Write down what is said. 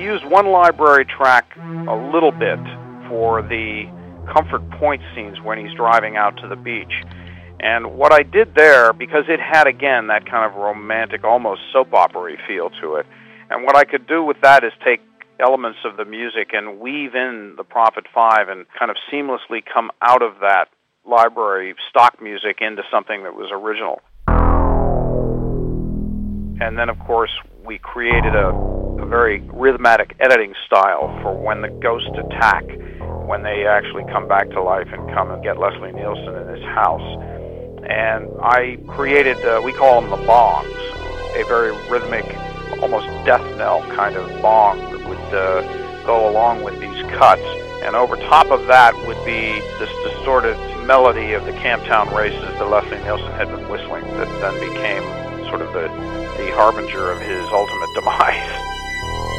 we used one library track a little bit for the Comfort Point scenes when he's driving out to the beach. And what I did there, because it had, again, that kind of romantic, almost soap opera-y feel to it, and what I could do with that is take elements of the music and weave in the Prophet 5 and kind of seamlessly come out of that library stock music into something that was original. And then, of course, we created a very rhythmic editing style for when the ghosts attack, when they actually come back to life and come and get Leslie Nielsen in his house. And I created, we call them the bongs, a very rhythmic, almost death knell kind of bong that would go along with these cuts. And over top of that would be this distorted melody of the Camptown Races that Leslie Nielsen had been whistling that then became sort of the harbinger of his ultimate demise.